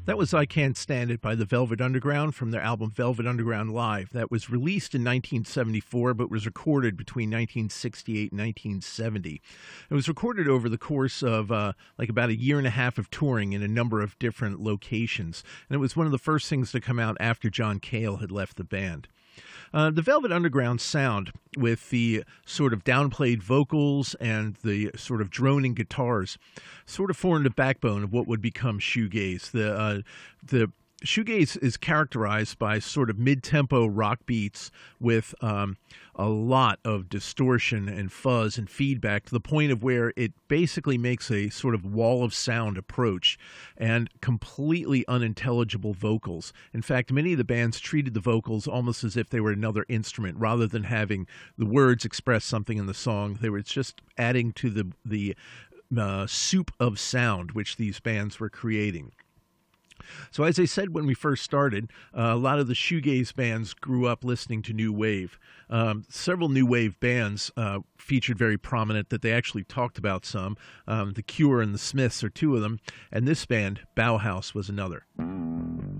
That was "I Can't Stand It" by the Velvet Underground from their album Velvet Underground Live. That was released in 1974, but was recorded between 1968 and 1970. It was recorded over the course of like about a year and a half of touring in a number of different locations, and it was one of the first things to come out after John Cale had left the band. The Velvet Underground sound, with the sort of downplayed vocals and the sort of droning guitars, sort of formed a backbone of what would become shoegaze. The shoegaze is characterized by sort of mid-tempo rock beats with a lot of distortion and fuzz and feedback, to the point of where it basically makes a sort of wall of sound approach and completely unintelligible vocals. In fact, many of the bands treated the vocals almost as if they were another instrument, rather than having the words express something in the song. They were just adding to the soup of sound which these bands were creating. So as I said when we first started, a lot of the shoegaze bands grew up listening to new wave. Several new wave bands featured very prominent that they actually talked about some. The Cure and the Smiths are two of them, and this band, Bauhaus, was another.